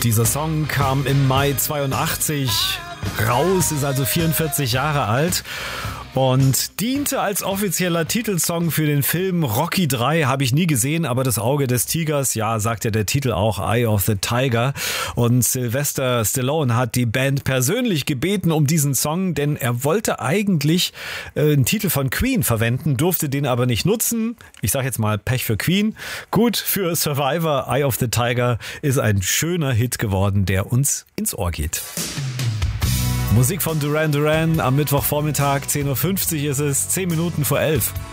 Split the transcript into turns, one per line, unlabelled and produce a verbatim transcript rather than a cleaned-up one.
Dieser Song kam im Mai zweiundachtzig raus, ist also vierundvierzig Jahre alt und diente als offizieller Titelsong für den Film Rocky drei. Habe ich nie gesehen, aber das Auge des Tigers, ja, sagt ja der Titel auch, Eye of the Tiger. Und Sylvester Stallone hat die Band persönlich gebeten um diesen Song, denn er wollte eigentlich äh, einen Titel von Queen verwenden, durfte den aber nicht nutzen. Ich sage jetzt mal Pech für Queen. Gut für Survivor. Eye of the Tiger ist ein schöner Hit geworden, der uns ins Ohr geht. Musik von Duran Duran am Mittwochvormittag, zehn Uhr fünfzig ist es, zehn Minuten vor elf.